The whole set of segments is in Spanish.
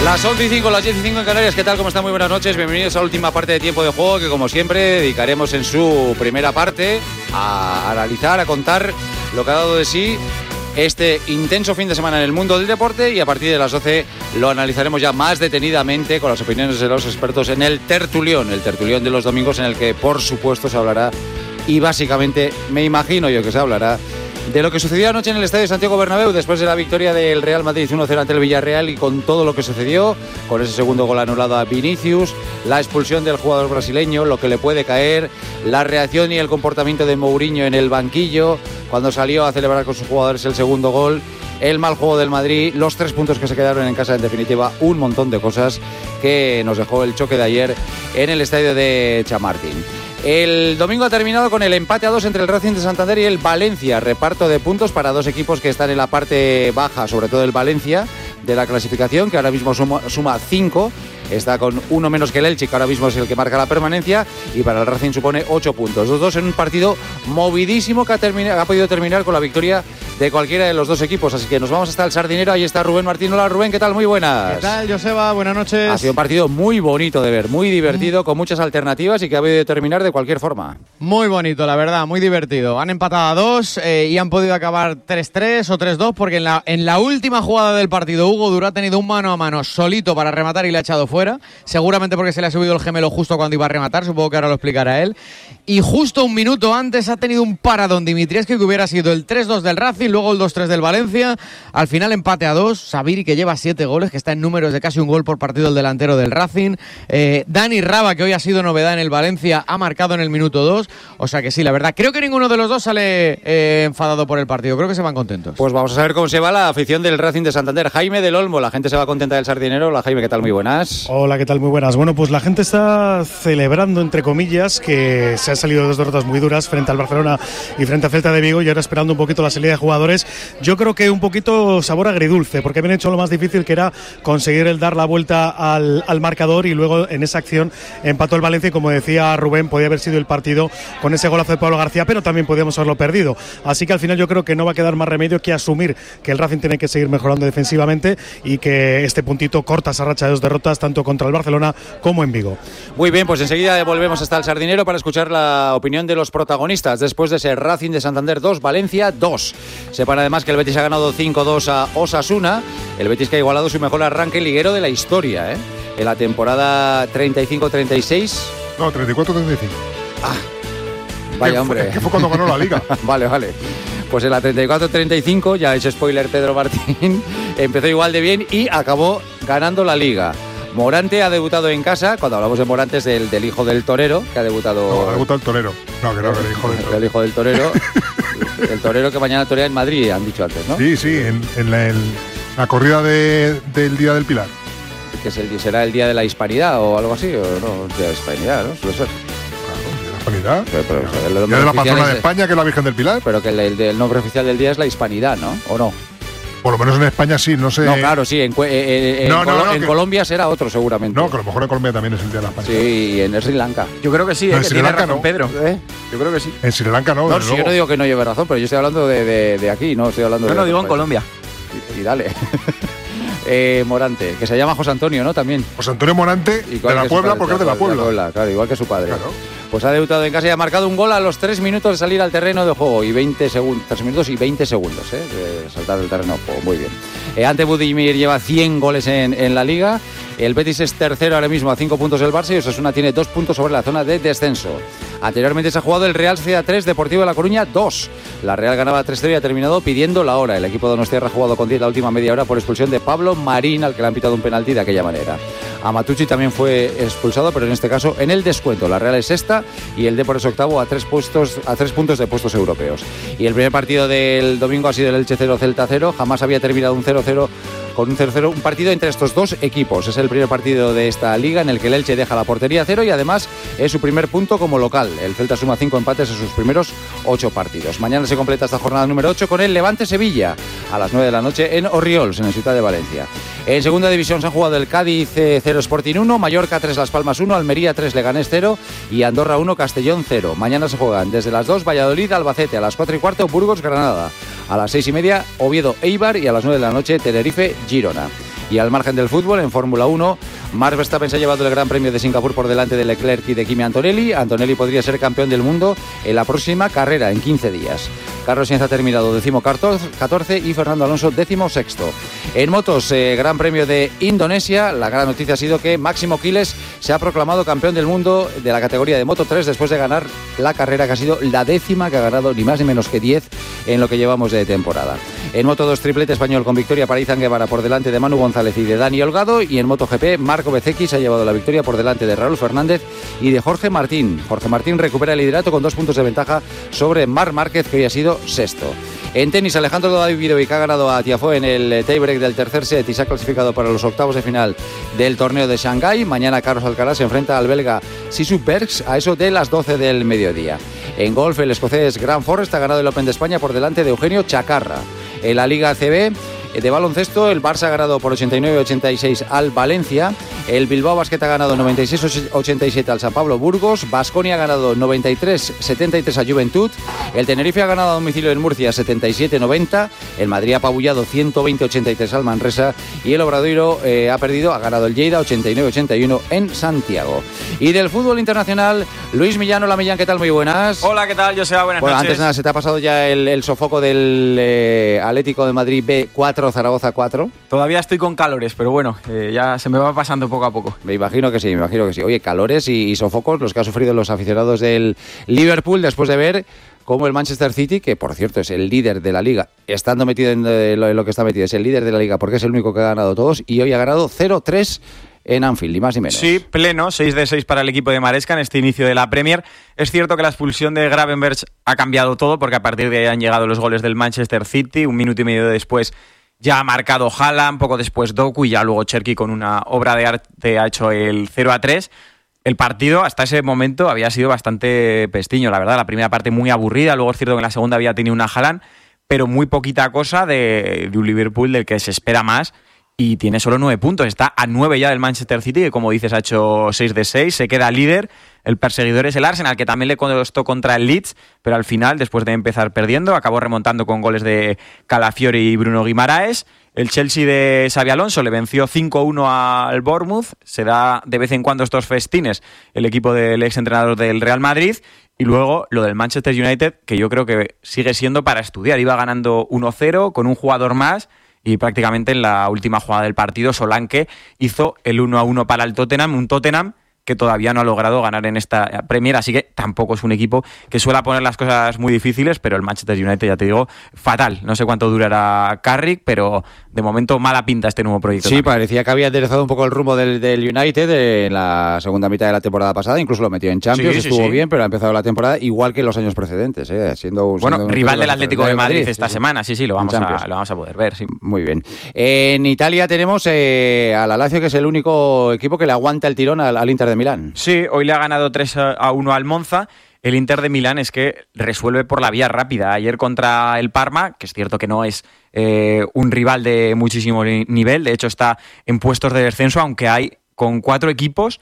Las 11:05, las 10:05 en Canarias. ¿Qué tal? ¿Cómo están? Muy buenas noches. Bienvenidos a la última parte de Tiempo de Juego, que como siempre dedicaremos en su primera parte a analizar, a contar lo que ha dado de sí este intenso fin de semana en el mundo del deporte, y a partir de las 12 lo analizaremos ya más detenidamente con las opiniones de los expertos en el tertulión de los domingos, en el que por supuesto se hablará, y básicamente me imagino yo que se hablará, de lo que sucedió anoche en el Estadio Santiago Bernabéu después de la victoria del Real Madrid 1-0 ante el Villarreal, y con todo lo que sucedió, con ese segundo gol anulado a Vinicius, la expulsión del jugador brasileño, lo que le puede caer, la reacción y el comportamiento de Mourinho en el banquillo cuando salió a celebrar con sus jugadores el segundo gol, el mal juego del Madrid, los 3 puntos que se quedaron en casa, en definitiva un montón de cosas que nos dejó el choque de ayer en el estadio de Chamartín. El domingo ha terminado con el empate a 2 entre el Racing de Santander y el Valencia. Reparto de puntos para dos equipos que están en la parte baja, sobre todo el Valencia, de la clasificación, que ahora mismo suma 5. Está con uno menos que el Elche, que ahora mismo es el que marca la permanencia, y para el Racing supone 8 puntos. Los dos en un partido movidísimo que ha podido terminar con la victoria de cualquiera de los dos equipos. Así que nos vamos hasta el Sardinero. Ahí está Rubén Martín. Hola Rubén, ¿qué tal? Muy buenas. ¿Qué tal, Joseba? Buenas noches. Ha sido un partido muy bonito de ver, muy divertido, con muchas alternativas y que ha podido terminar de cualquier forma. Muy bonito, la verdad, muy divertido. Han empatado a 2 y han podido acabar 3-3 o 3-2, porque en la última jugada del partido Hugo Duro ha tenido un mano a mano solito para rematar y le ha echado fuera. Seguramente porque se le ha subido el gemelo justo cuando iba a rematar, supongo que ahora lo explicará él. Y justo un minuto antes ha tenido un paradón Dimitrievski, que hubiera sido el 3-2 del Racing, luego el 2-3 del Valencia. Al final empate a 2. Sabiri, que lleva 7 goles, que está en números de casi un gol por partido, el delantero del Racing. Dani Raba, que hoy ha sido novedad en el Valencia, ha marcado en el minuto 2. O sea que sí, la verdad, creo que ninguno de los dos sale enfadado por el partido. Creo que se van contentos. Pues vamos a saber cómo se va la afición del Racing de Santander. Jaime del Olmo, la gente se va contenta del Sardinero. Hola Jaime, ¿qué tal? Muy buenas. Hola, ¿qué tal? Muy buenas. Bueno, pues la gente está celebrando, entre comillas, que se han salido 2 derrotas muy duras frente al Barcelona y frente a Celta de Vigo, y ahora esperando un poquito la salida de jugadores. Yo creo que un poquito sabor agridulce, porque habían hecho lo más difícil, que era conseguir el dar la vuelta al marcador, y luego en esa acción empató el Valencia, y como decía Rubén, podía haber sido el partido con ese golazo de Pablo García, pero también podíamos haberlo perdido. Así que al final yo creo que no va a quedar más remedio que asumir que el Racing tiene que seguir mejorando defensivamente, y que este puntito corta esa racha de 2 derrotas tanto contra el Barcelona como en Vigo. Muy bien, pues enseguida volvemos hasta el Sardinero para escuchar la opinión de los protagonistas después de ser Racing de Santander 2, Valencia 2. Sepan además que el Betis ha ganado 5-2 a Osasuna. El Betis, que ha igualado su mejor arranque liguero de la historia, en la temporada 35-36. No, 34-35. Ah, vaya hombre. Que fue cuando ganó la Liga. Vale. Pues en la 34-35, ya ha hecho spoiler Pedro Martín, empezó igual de bien y acabó ganando la Liga. Morante ha debutado en casa. Cuando hablamos de Morante es del hijo del torero, que ha debutado... No, ha debutado el torero. No, que no, el hijo del torero. El hijo del torero. El torero que mañana torea en Madrid, han dicho antes, ¿no? Sí, en la corrida del Día del Pilar. Que será el Día de la Hispanidad o algo así, o no, el Día de la Hispanidad, ¿no? Suele ser. Hispanidad. Pero, el día de la patrona de España, que es la Virgen del Pilar. Pero que el nombre oficial del día es la Hispanidad, ¿no? ¿O no? Por lo menos en España sí, no sé. No, claro, sí. En Colombia será otro, seguramente. No, que a lo mejor en Colombia también es el día de la Hispanidad. Sí, y en Sri Lanka. Yo creo que sí, no, que Sri tiene Lanka razón, no. Pedro. Yo creo que sí. En Sri Lanka no. No, si yo no digo que no lleve razón, pero yo estoy hablando de aquí, no estoy hablando de... No, digo en Colombia. Y dale. Morante, que se llama José Antonio, ¿no? También. José Antonio Morante, de la Puebla, porque es de la Puebla. Claro, igual que su padre. Claro. Pues ha debutado en casa y ha marcado un gol a los 3 minutos de salir al terreno de juego y 20 segundos, 3 minutos y 20 segundos de saltar del terreno de juego. Muy bien. Ante Budimir lleva 100 goles en la Liga. El Betis es tercero ahora mismo a 5 puntos del Barça, y Osasuna tiene 2 puntos sobre la zona de descenso. Anteriormente se ha jugado el Real Sociedad 3, Deportivo de La Coruña 2. La Real ganaba 3-0 y ha terminado pidiendo la hora. El equipo de Donostiarra ha jugado con 10 la última media hora por expulsión de Pablo Marín, al que le han pitado un penalti de aquella manera. Amatucci también fue expulsado, pero en este caso en el descuento. La Real es sexta y el Depor es octavo a 3 puntos de puestos europeos. Y el primer partido del domingo ha sido el Elche 0, Celta 0. Jamás había terminado un 0-0 con un 0-0, un partido entre estos dos equipos. Es el primer partido de esta liga en el que el Elche deja la portería a 0 y además es su primer punto como local. El Celta suma 5 empates en sus primeros 8 partidos. Mañana se completa esta jornada número 8 con el Levante-Sevilla a las 9 de la noche en Orriols, en la ciudad de Valencia. En segunda división se han jugado el Cádiz 0, Sporting 1, Mallorca 3, Las Palmas 1, Almería 3, Leganés 0 y Andorra 1, Castellón 0. Mañana se juegan desde las 2 Valladolid, Albacete, a las 4 y cuarto Burgos, Granada, a las 6 y media Oviedo, Eibar y a las 9 de la noche Tenerife, Girona. Y al margen del fútbol, en Fórmula 1, Max Verstappen se ha llevado el Gran Premio de Singapur por delante de Leclerc y de Kimi Antonelli. Antonelli podría ser campeón del mundo en la próxima carrera, en 15 días. Carlos Sainz ha terminado 14º y Fernando Alonso 16º. En motos, Gran Premio de Indonesia, la gran noticia ha sido que Máximo Quiles se ha proclamado campeón del mundo de la categoría de Moto 3 después de ganar la carrera que ha sido la 10ª que ha ganado, ni más ni menos que 10 en lo que llevamos de temporada. En Moto 2, triplete español con victoria para Izan Guevara por delante de Manu González y de Dani Holgado, y en MotoGP, Marco Bezzecchi se ha llevado la victoria por delante de Raúl Fernández y de Jorge Martín. Jorge Martín recupera el liderato con 2 puntos de ventaja sobre Marc Márquez, que hoy ha sido sexto. En tenis, Alejandro Davidovic ha ganado a Tiafoe en el tiebreak del tercer set y se ha clasificado para los octavos de final del torneo de Shanghái. Mañana Carlos Alcaraz se enfrenta al belga Sissu Bergs a eso de las 12 del mediodía. En golf, el escocés Grant Forrest ha ganado el Open de España por delante de Eugenio Chacarra. En la Liga ACB de baloncesto, el Barça ha ganado por 89-86 al Valencia. El Bilbao Basket ha ganado 96-87 al San Pablo Burgos. Baskonia ha ganado 93-73 a Juventud. El Tenerife ha ganado a domicilio en Murcia 77-90. El Madrid ha apabullado 120-83 al Manresa. Y el Obradoiro ha ganado el Lleida 89-81 en Santiago. Y del fútbol internacional, Luis Millán. Hola Millán, ¿qué tal? Muy buenas. Hola, ¿qué tal? Joseba, buenas noches. Antes de nada, ¿se te ha pasado ya el sofoco del Atlético de Madrid B4, Zaragoza 4? Todavía estoy con calores, pero bueno, ya se me va pasando poco a poco. Me imagino que sí. Oye, calores y sofocos los que han sufrido los aficionados del Liverpool después de ver cómo el Manchester City, que por cierto es el líder de la Liga, estando metido en lo que está metido, es el líder de la Liga porque es el único que ha ganado todos, y hoy ha ganado 0-3 en Anfield, ni más ni menos. Sí, pleno, 6 de 6 para el equipo de Maresca en este inicio de la Premier. Es cierto que la expulsión de Gravenberch ha cambiado todo, porque a partir de ahí han llegado los goles del Manchester City. 1 minuto y medio después ya ha marcado Haaland, poco después Doku, y ya luego Cherki con una obra de arte ha hecho el 0-3. El partido hasta ese momento había sido bastante pestiño, la verdad. La primera parte muy aburrida, luego es cierto que en la segunda había tenido una Haaland, pero muy poquita cosa de un Liverpool del que se espera más. Y tiene solo 9 puntos, está a 9 ya del Manchester City, que como dices ha hecho 6 de 6, se queda líder. El perseguidor es el Arsenal, que también le costó contra el Leeds, pero al final, después de empezar perdiendo, acabó remontando con goles de Calafiori y Bruno Guimaraes. El Chelsea de Xabi Alonso le venció 5-1 al Bournemouth. Se da de vez en cuando estos festines el equipo del exentrenador del Real Madrid. Y luego lo del Manchester United, que yo creo que sigue siendo para estudiar. Iba ganando 1-0 con un jugador más, y prácticamente en la última jugada del partido Solanke hizo el 1-1 para el Tottenham, un Tottenham que todavía no ha logrado ganar en esta Premier, así que tampoco es un equipo que suele poner las cosas muy difíciles, pero el Manchester United, ya te digo, fatal. No sé cuánto durará Carrick, pero de momento mala pinta este nuevo proyecto. Sí, también. parecía que había enderezado un poco el rumbo del United en la segunda mitad de la temporada pasada, incluso lo metió en Champions, estuvo bien, pero ha empezado la temporada igual que los años precedentes, siendo un rival del Atlético de Madrid esta semana, sí, lo vamos a poder ver. Sí. Muy bien. En Italia tenemos al Lazio, que es el único equipo que le aguanta el tirón al Inter de Milán. Sí, hoy le ha ganado 3-1 al Monza. El Inter de Milán es que resuelve por la vía rápida. Ayer contra el Parma, que es cierto que no es un rival de muchísimo nivel, de hecho está en puestos de descenso, aunque hay con 4 equipos,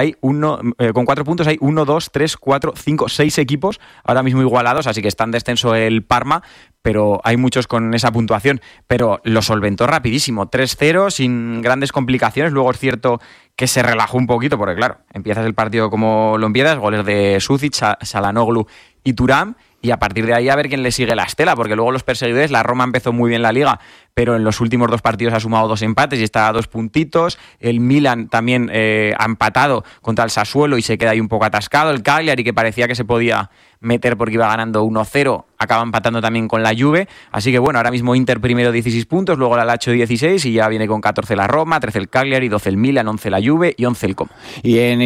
con 4 puntos hay 1, 2, 3, 4, 5, 6 equipos ahora mismo igualados, así que está en descenso el Parma, pero hay muchos con esa puntuación. Pero lo solventó rapidísimo, 3-0, sin grandes complicaciones. Luego es cierto que se relajó un poquito, porque claro, empiezas el partido como lo empiezas, goles de Sucic, Çalhanoğlu y Thuram, y a partir de ahí a ver quién le sigue la estela, porque luego los perseguidores, la Roma empezó muy bien la Liga, pero en los últimos 2 partidos ha sumado 2 empates y está a 2 puntitos. El Milan también ha empatado contra el Sassuolo y se queda ahí un poco atascado. El Cagliari, que parecía que se podía meter porque iba ganando 1-0, acaba empatando también con la Juve. Así que bueno, ahora mismo Inter primero 16 puntos, luego la Lazio 16 y ya viene con 14 la Roma, 13 el Cagliari, 12 el Milan, 11 la Juve y 11 el Como. Y en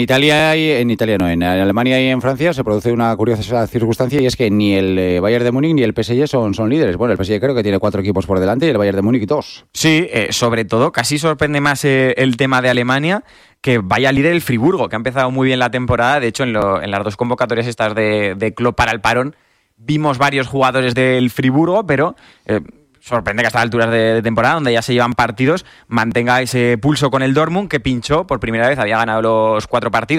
en Alemania y en Francia se produce una curiosa circunstancia, y es que ni el Bayern de Múnich ni el PSG son líderes. Bueno, el PSG creo que tiene 4 equipos por delante y el Bayern de Múnich 2. Sí, sobre todo casi sorprende más el tema de Alemania, que vaya líder el Friburgo, que ha empezado muy bien la temporada. De hecho, en las 2 convocatorias estas de Klopp para el parón, vimos varios jugadores del Friburgo, pero sorprende que a estas alturas de temporada, donde ya se llevan partidos, mantenga ese pulso con el Dortmund, que pinchó por primera vez, había ganado los 4 partidos.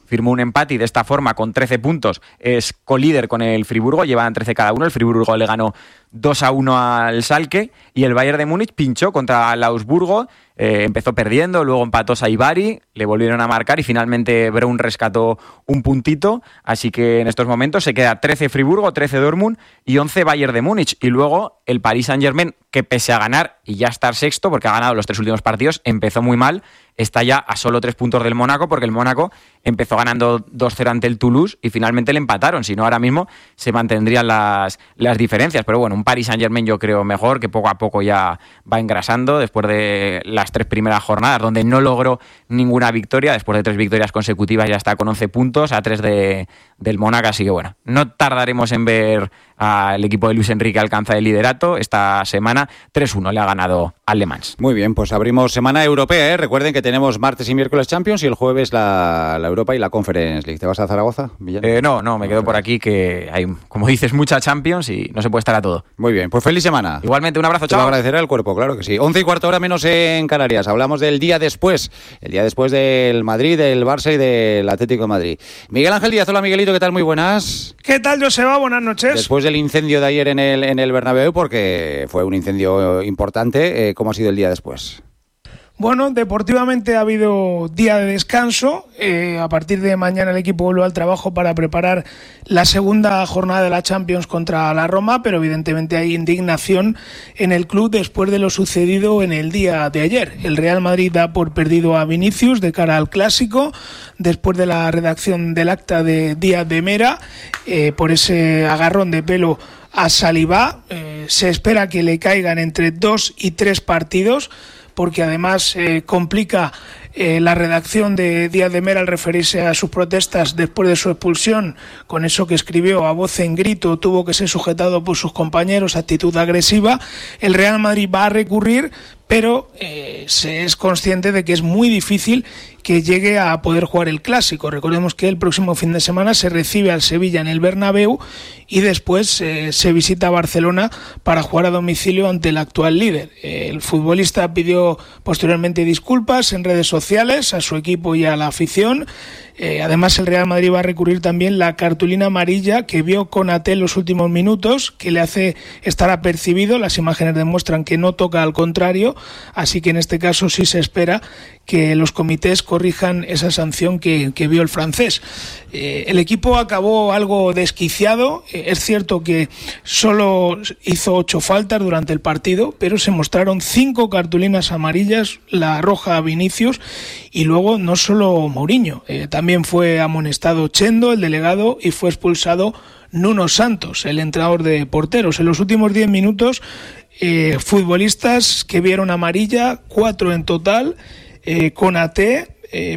firmó un empate y de esta forma, con 13 puntos, es colíder con el Friburgo, llevan 13 cada uno. El Friburgo le ganó 2-1 al Schalke y el Bayern de Múnich pinchó contra el Augsburgo. Empezó perdiendo, luego empató Saibari, le volvieron a marcar y finalmente Braun rescató un puntito. Así que en estos momentos se queda 13 Friburgo, 13 Dortmund y 11 Bayern de Múnich. Y luego el Paris Saint-Germain, que pese a ganar y ya estar sexto, porque ha ganado los 3 últimos partidos, empezó muy mal. Está ya a solo 3 puntos del Mónaco, porque el Mónaco empezó ganando 2-0 ante el Toulouse y finalmente le empataron. Si no, ahora mismo se mantendrían las diferencias. Pero bueno, un Paris Saint-Germain yo creo mejor, que poco a poco ya va engrasando después de las 3 primeras jornadas, donde no logró ninguna victoria. Después de 3 victorias consecutivas ya está con 11 puntos, a 3 del Mónaco. Así que bueno, no tardaremos en ver al equipo de Luis Enrique alcanzar el liderato. Esta semana 3-1 le ha ganado al Le Mans. Muy bien, pues abrimos semana europea, ¿eh? Recuerden que tenemos martes y miércoles Champions y el jueves la Europa y la Conference League. ¿Te vas a Zaragoza, Villano? No, me quedo por aquí, que hay, como dices, mucha Champions y no se puede estar a todo. Muy bien, pues feliz semana. Igualmente, un abrazo, chao. Te lo chao. agradecerá el cuerpo, claro que sí. 11:15 hora menos en Canarias. Hablamos del día después. El día después del Madrid, del Barça y del Atlético de Madrid. Miguel Ángel Díaz, hola Miguelito, ¿qué tal? Muy buenas. ¿Qué tal, Joseba? Buenas noches. Después del incendio de ayer en el Bernabéu, porque fue un incendio importante, ¿cómo ha sido el día después? Bueno, deportivamente ha habido día de descanso. A partir de mañana el equipo vuelve al trabajo para preparar la segunda jornada de la Champions contra la Roma, pero evidentemente hay indignación en el club después de lo sucedido en el día de ayer. El Real Madrid da por perdido a Vinicius de cara al Clásico, después de la redacción del acta de Díaz de Mera, por ese agarrón de pelo a Saliba. Se espera que le caigan entre 2 y 3 partidos, porque además complica la redacción de Díaz de Mera al referirse a sus protestas después de su expulsión, con eso que escribió a voz en grito, tuvo que ser sujetado por sus compañeros, actitud agresiva. El Real Madrid va a recurrir, pero se es consciente de que es muy difícil que llegue a poder jugar el Clásico. Recordemos que el próximo fin de semana se recibe al Sevilla en el Bernabéu y después se visita a Barcelona para jugar a domicilio ante el actual líder. El futbolista pidió posteriormente disculpas en redes sociales a su equipo y a la afición. Además, el Real Madrid va a recurrir también la cartulina amarilla que vio Konaté en los últimos minutos, que le hace estar apercibido. Las imágenes demuestran que no toca, al contrario, así que en este caso sí se espera que los comités corrijan esa sanción que vio el francés. El equipo acabó algo desquiciado. Es cierto que solo hizo 8 faltas durante el partido, pero se mostraron 5 cartulinas amarillas, la roja a Vinicius, y luego no solo Mourinho, también fue amonestado Chendo, el delegado, y fue expulsado Nuno Santos, el entrenador de porteros. En los últimos 10 minutos, futbolistas que vieron amarilla, 4 en total. Konaté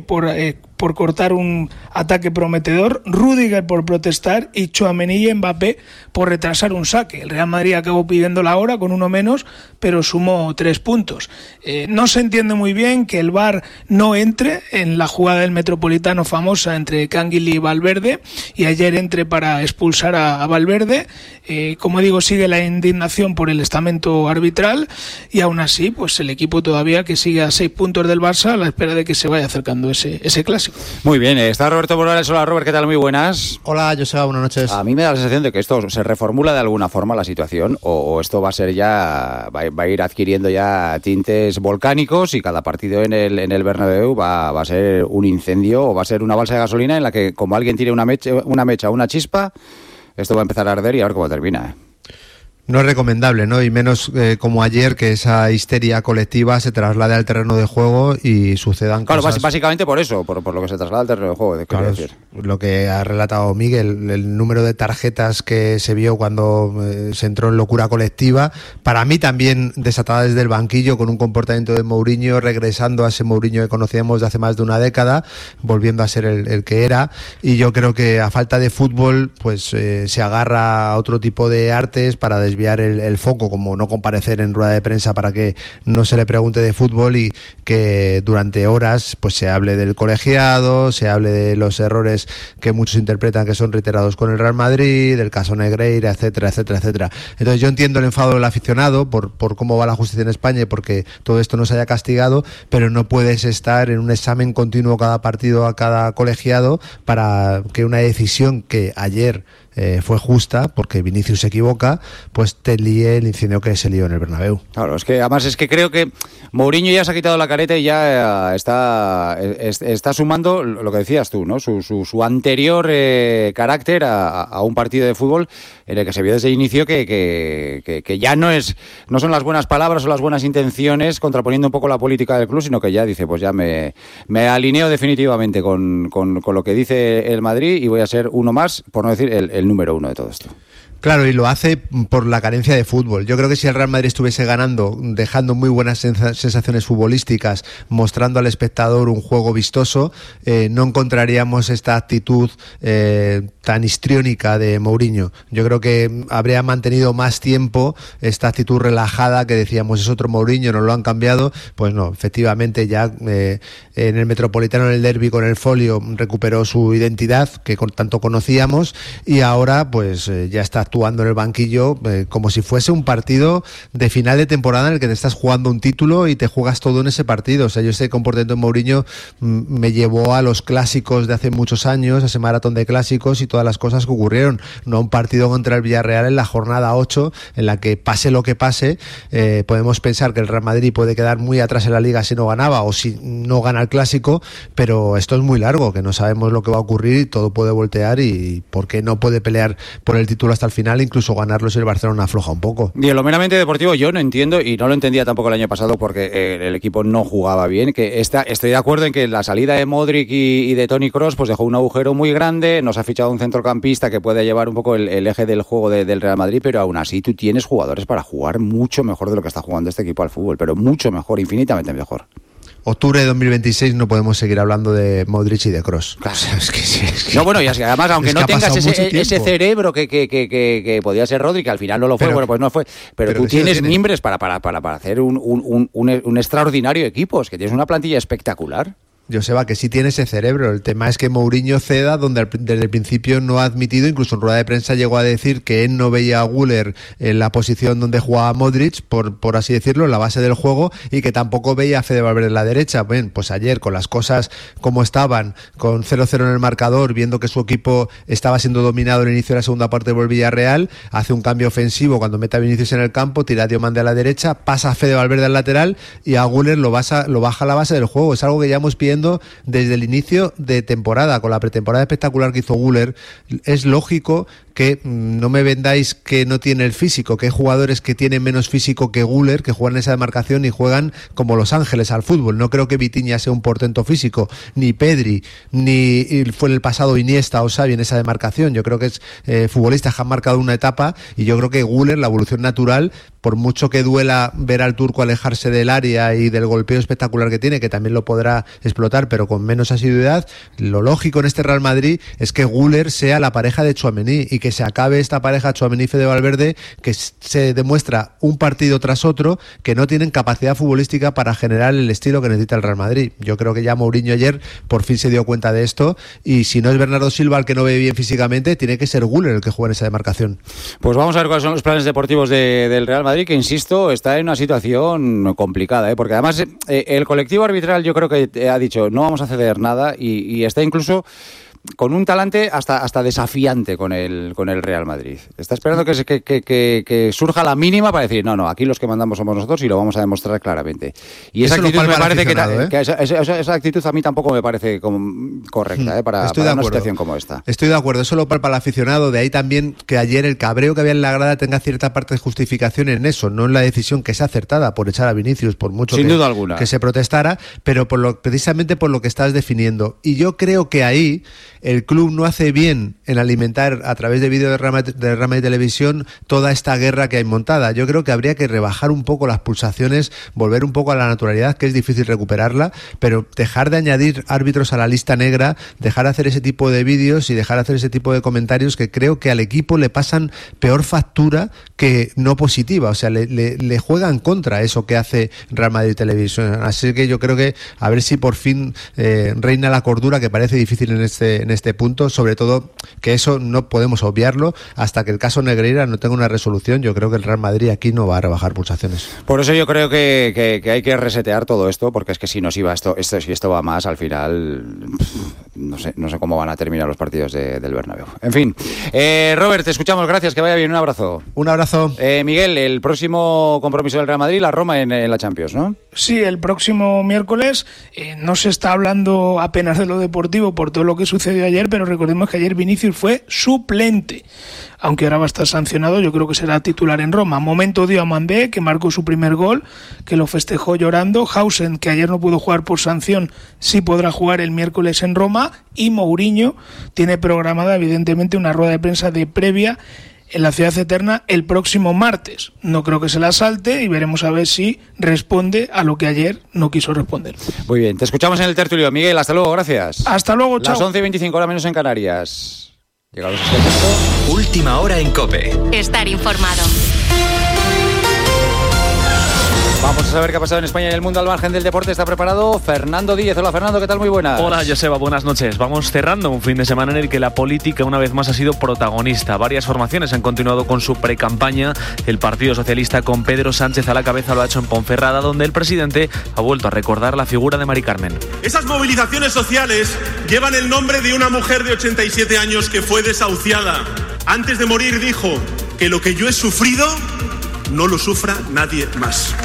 por cortar un ataque prometedor, Rüdiger por protestar y Tchouaméni y Mbappé por retrasar un saque. El Real Madrid acabó pidiendo la hora con uno menos, pero sumó 3 puntos. No se entiende muy bien que el VAR no entre en la jugada del Metropolitano famosa entre Canguilí y Valverde, y ayer entre para expulsar a Valverde. Como digo, sigue la indignación por el estamento arbitral y aún así pues el equipo todavía que sigue a 6 puntos del Barça a la espera de que se vaya acercando ese clásico. Muy bien, está Roberto Morales. Hola Robert, ¿qué tal? Muy buenas. Hola, Joseba, buenas noches. A mí me da la sensación de que esto se reformula de alguna forma la situación, o esto va a ser ya, va a ir adquiriendo ya tintes volcánicos y cada partido en el Bernabéu va a ser un incendio o va a ser una balsa de gasolina en la que como alguien tire una mecha, una chispa, esto va a empezar a arder y a ver cómo termina. No es recomendable, ¿no? Y menos como ayer, que esa histeria colectiva se traslade al terreno de juego y sucedan cosas... Claro, básicamente por eso, por lo que se traslada al terreno de juego. Claro, decir. Lo que ha relatado Miguel, el número de tarjetas que se vio cuando se entró en locura colectiva, para mí también desatada desde el banquillo, con un comportamiento de Mourinho, regresando a ese Mourinho que conocíamos de hace más de una década, volviendo a ser el que era, y yo creo que a falta de fútbol, pues se agarra a otro tipo de artes para desviar desviar el foco, como no comparecer en rueda de prensa para que no se le pregunte de fútbol y que durante horas pues se hable del colegiado, se hable de los errores que muchos interpretan que son reiterados con el Real Madrid, del caso Negreira, etcétera, etcétera, etcétera. Entonces yo entiendo el enfado del aficionado por cómo va la justicia en España y porque todo esto no se haya castigado, pero no puedes estar en un examen continuo cada partido a cada colegiado para que una decisión que ayer fue justa, porque Vinicius se equivoca, pues te líe el incendio que se lió en el Bernabéu. Claro, además creo que Mourinho ya se ha quitado la careta y ya está sumando lo que decías tú, ¿no? Su anterior carácter a un partido de fútbol en el que se vio desde el inicio que ya no son las buenas palabras o las buenas intenciones contraponiendo un poco la política del club, sino que ya dice, pues ya me alineo definitivamente con lo que dice el Madrid y voy a ser uno más, por no decir el número uno de todo esto. Claro, y lo hace por la carencia de fútbol. Yo creo que si el Real Madrid estuviese ganando, dejando muy buenas sensaciones futbolísticas, mostrando al espectador un juego vistoso, no encontraríamos esta actitud tan histriónica de Mourinho. Yo creo que habría mantenido más tiempo esta actitud relajada que decíamos es otro Mourinho, no lo han cambiado. Pues no, efectivamente ya en el Metropolitano, en el derbi con el folio, recuperó su identidad que tanto conocíamos y ahora pues ya está actuando en el banquillo como si fuese un partido de final de temporada en el que te estás jugando un título y te juegas todo en ese partido. O sea, yo ese comportamiento de Mourinho me llevó a los clásicos de hace muchos años, a ese maratón de clásicos y todas las cosas que ocurrieron, no a un partido contra el Villarreal en la jornada 8 en la que pase lo que pase, podemos pensar que el Real Madrid puede quedar muy atrás en la Liga si no ganaba o si no gana el clásico, pero esto es muy largo, que no sabemos lo que va a ocurrir y todo puede voltear y por qué no puede pelear por el título hasta el final, incluso ganarlo si el Barcelona afloja un poco. Y en lo meramente deportivo yo no entiendo, y no lo entendía tampoco el año pasado porque el equipo no jugaba bien, que estoy de acuerdo en que la salida de Modric y de Toni Kroos pues dejó un agujero muy grande, nos ha fichado un centrocampista que puede llevar un poco el eje del juego del Real Madrid, pero aún así tú tienes jugadores para jugar mucho mejor de lo que está jugando este equipo al fútbol, pero mucho mejor, infinitamente mejor. Octubre de 2026 no podemos seguir hablando de Modric y de Kroos. Claro. O sea, es que no, bueno, y además, aunque no tengas ese cerebro que podía ser Rodri, que al final no lo fue, bueno, pues no fue. Pero tú tienes mimbres para hacer un extraordinario equipo. Es que tienes una plantilla espectacular. Joseba, que sí tiene ese cerebro. El tema es que Mourinho ceda donde desde el principio no ha admitido, incluso en rueda de prensa llegó a decir que él no veía a Güler en la posición donde jugaba Modric, por así decirlo, en la base del juego, y que tampoco veía a Fede Valverde en la derecha. Bien, pues ayer, con las cosas como estaban, con 0-0 en el marcador, viendo que su equipo estaba siendo dominado en el inicio de la segunda parte por Villarreal, hace un cambio ofensivo cuando mete a Vinicius en el campo, tira a Diomande a la derecha, pasa a Fede Valverde al lateral y a Güler lo baja a la base del juego. Es algo que ya hemos pidiendo desde el inicio de temporada, con la pretemporada espectacular que hizo Güler. Es lógico que no me vendáis que no tiene el físico, que hay jugadores que tienen menos físico que Güler, que juegan en esa demarcación y juegan como Los Ángeles al fútbol. No creo que Vitinha sea un portento físico, ni Pedri, ni fue en el pasado Iniesta o Xavi en esa demarcación. Yo creo que es futbolistas que han marcado una etapa y yo creo que Güler, la evolución natural, por mucho que duela ver al turco alejarse del área y del golpeo espectacular que tiene, que también lo podrá explotar, pero con menos asiduidad, lo lógico en este Real Madrid es que Güler sea la pareja de Tchouaméni y que se acabe esta pareja Tchouaméni-Fede Valverde, que se demuestra un partido tras otro que no tienen capacidad futbolística para generar el estilo que necesita el Real Madrid. Yo creo que ya Mourinho ayer por fin se dio cuenta de esto, y si no es Bernardo Silva el que no ve bien físicamente, tiene que ser Güler el que juega en esa demarcación. Pues vamos a ver cuáles son los planes deportivos del Real Madrid, que insisto, está en una situación complicada, porque además el colectivo arbitral yo creo que ha dicho no vamos a ceder nada y está incluso con un talante hasta desafiante con el Real Madrid. Está esperando que surja la mínima para decir, no, aquí los que mandamos somos nosotros y lo vamos a demostrar claramente. Y esa actitud me parece que esa actitud a mí tampoco me parece correcta para una situación como esta. Estoy de acuerdo, eso lo palpa el aficionado, de ahí también que ayer el cabreo que había en la grada tenga cierta parte de justificación en eso, no en la decisión que sea acertada por echar a Vinicius, por mucho sin duda alguna que se protestara, pero precisamente por lo que estás definiendo. Y yo creo que ahí el club no hace bien en alimentar a través de videorama de televisión toda esta guerra que hay montada. Yo creo que habría que rebajar un poco las pulsaciones, volver un poco a la naturalidad, que es difícil recuperarla, pero dejar de añadir árbitros a la lista negra, dejar de hacer ese tipo de vídeos y dejar de hacer ese tipo de comentarios que creo que al equipo le pasan peor factura que no positiva. O sea, le juegan contra eso que hace Real Madrid Televisión. Así que yo creo que a ver si por fin reina la cordura, que parece difícil en este punto, sobre todo que eso no podemos obviarlo hasta que el caso Negreira no tenga una resolución. Yo creo que el Real Madrid aquí no va a rebajar pulsaciones. Por eso yo creo que hay que resetear todo esto, porque es que si nos iba si esto va más, al final no sé cómo van a terminar los partidos del Bernabéu. En fin, Robert, te escuchamos, gracias, que vaya bien, un abrazo. Un abrazo. Miguel, el próximo compromiso del Real Madrid, la Roma en la Champions, ¿no? Sí, el próximo miércoles. No se está hablando apenas de lo deportivo por todo lo que sucedió ayer, pero recordemos que ayer Vinicius fue suplente, aunque ahora va a estar sancionado. Yo creo que será titular en Roma. Momento dio a Mandé, que marcó su primer gol, que lo festejó llorando. Hausen, que ayer no pudo jugar por sanción, sí podrá jugar el miércoles en Roma. Y Mourinho tiene programada evidentemente una rueda de prensa de previa en la Ciudad Eterna el próximo martes. No creo que se la salte y veremos a ver si responde a lo que ayer no quiso responder. Muy bien, te escuchamos en el tertulio. Miguel, hasta luego, gracias. Hasta luego, chao. Las 11:25, hora menos en Canarias. Llegados a este punto. Última hora en COPE. Estar informado. Vamos a saber qué ha pasado en España y en el mundo al margen del deporte. Está preparado Fernando Díez. Hola, Fernando, ¿qué tal? Muy buenas. Hola, Joseba, buenas noches. Vamos cerrando un fin de semana en el que la política una vez más ha sido protagonista. Varias formaciones han continuado con su precampaña. El Partido Socialista, con Pedro Sánchez a la cabeza, lo ha hecho en Ponferrada, donde el presidente ha vuelto a recordar la figura de Mari Carmen. Esas movilizaciones sociales llevan el nombre de una mujer de 87 años que fue desahuciada. Antes de morir dijo que lo que yo he sufrido no lo sufra nadie más.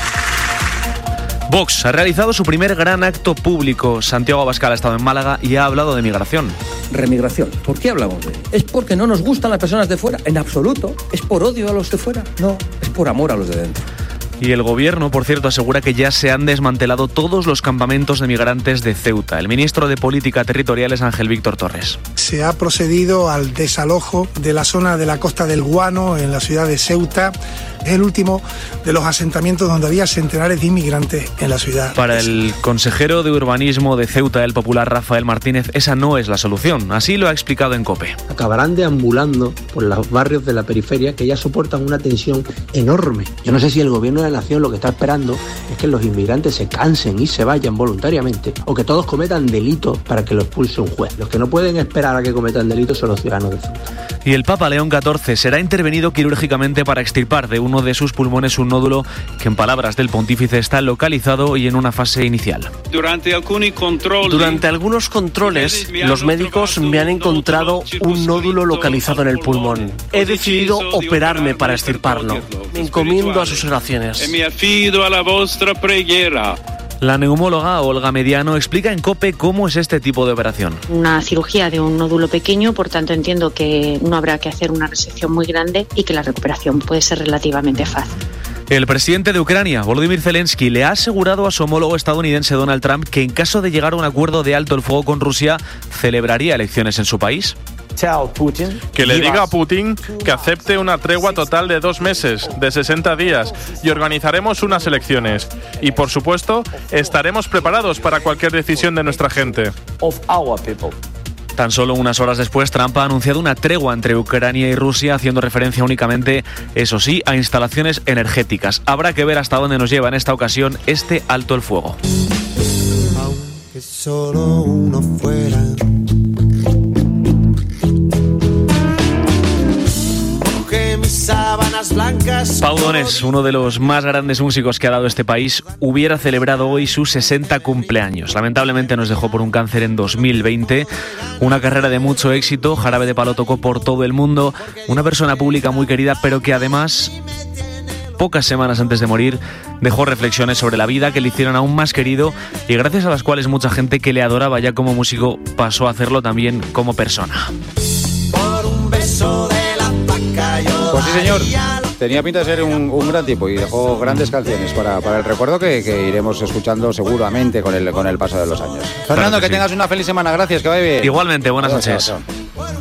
Vox ha realizado su primer gran acto público. Santiago Abascal ha estado en Málaga y ha hablado de migración. Remigración. ¿Por qué hablamos de ello? ¿Es porque no nos gustan las personas de fuera? En absoluto. ¿Es por odio a los de fuera? No, es por amor a los de dentro. Y el gobierno, por cierto, asegura que ya se han desmantelado todos los campamentos de migrantes de Ceuta. El ministro de Política Territorial es Ángel Víctor Torres. Se ha procedido al desalojo de la zona de la Costa del Guano, en la ciudad de Ceuta. Es el último de los asentamientos donde había centenares de inmigrantes en la ciudad. Para el consejero de urbanismo de Ceuta, el popular Rafael Martínez, esa no es la solución. Así lo ha explicado en COPE. Acabarán deambulando por los barrios de la periferia que ya soportan una tensión enorme. Yo no sé si el gobierno de la nación lo que está esperando es que los inmigrantes se cansen y se vayan voluntariamente, o que todos cometan delitos para que lo expulse un juez. Los que no pueden esperar a que cometan delitos son los ciudadanos de Ceuta. Y el Papa León XIV será intervenido quirúrgicamente para extirpar de uno de sus pulmones un nódulo que, en palabras del pontífice, está localizado y en una fase inicial. Durante algunos controles, los médicos me han encontrado un nódulo localizado en el pulmón. He decidido operarme para extirparlo. Me encomiendo a sus oraciones. La neumóloga Olga Mediano explica en COPE cómo es este tipo de operación. Una cirugía de un nódulo pequeño, por tanto entiendo que no habrá que hacer una resección muy grande y que la recuperación puede ser relativamente fácil. El presidente de Ucrania, Volodymyr Zelensky, le ha asegurado a su homólogo estadounidense Donald Trump que en caso de llegar a un acuerdo de alto el fuego con Rusia, celebraría elecciones en su país. Que le diga a Putin que acepte una tregua total de 2 meses, de 60 días, y organizaremos unas elecciones. Y por supuesto, estaremos preparados para cualquier decisión de nuestra gente. Tan solo unas horas después, Trump ha anunciado una tregua entre Ucrania y Rusia, haciendo referencia únicamente, eso sí, a instalaciones energéticas. Habrá que ver hasta dónde nos lleva en esta ocasión este alto el fuego. Aunque solo uno fuera. Pau Donés, uno de los más grandes músicos que ha dado este país, hubiera celebrado hoy su 60 cumpleaños. Lamentablemente nos dejó por un cáncer en 2020. Una carrera de mucho éxito, Jarabe de Palo tocó por todo el mundo. Una persona pública muy querida, pero que además, pocas semanas antes de morir, dejó reflexiones sobre la vida que le hicieron aún más querido y gracias a las cuales mucha gente que le adoraba ya como músico pasó a hacerlo también como persona. Por un beso de la Pues sí, señor. Tenía pinta de ser un gran tipo y dejó grandes canciones para el recuerdo que iremos escuchando seguramente con el paso de los años. Fernando, que tengas una feliz semana. Gracias, que vaya bien. Igualmente, buenas noches. Chao.